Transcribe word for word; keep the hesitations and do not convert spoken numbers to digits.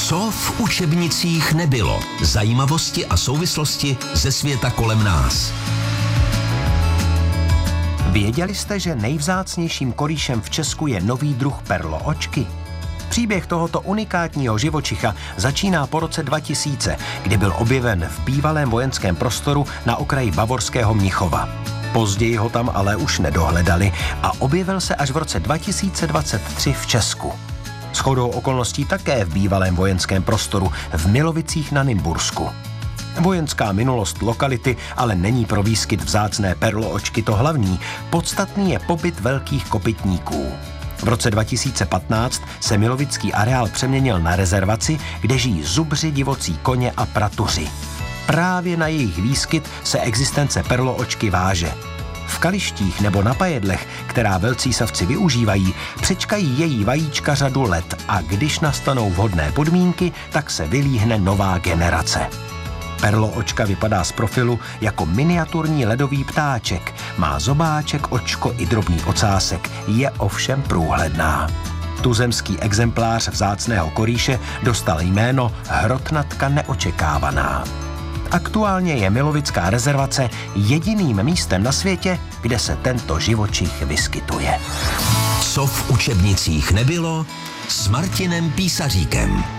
Co v učebnicích nebylo? Zajímavosti a souvislosti ze světa kolem nás. Věděli jste, že nejvzácnějším korýšem v Česku je nový druh perloočky? Příběh tohoto unikátního živočicha začíná po roce dva tisíce, kdy byl objeven v bývalém vojenském prostoru na okraji bavorského Mnichova. Později ho tam ale už nedohledali a objevil se až v roce dva tisíce dvacet tři v Česku. Shodou okolností také v bývalém vojenském prostoru v Milovicích na Nymbursku. Vojenská minulost lokality ale není pro výskyt vzácné perloočky to hlavní, podstatný je pobyt velkých kopytníků. V roce dva tisíce patnáct se milovický areál přeměnil na rezervaci, kde žijí zubři, divocí koně a pratuři. Právě na jejich výskyt se existence perloočky váže. V kalištích nebo na pajedlech, která velcí savci využívají, přečkají její vajíčka řadu let a když nastanou vhodné podmínky, tak se vylíhne nová generace. Perloočka vypadá z profilu jako miniaturní ledový ptáček, má zobáček, očko i drobný ocásek, je ovšem průhledná. Tuzemský exemplář vzácného korýše dostal jméno Hrotnatka neočekávaná. Aktuálně je Milovická rezervace jediným místem na světě, kde se tento živočich vyskytuje. Co v učebnicích nebylo? S Martinem Písaříkem.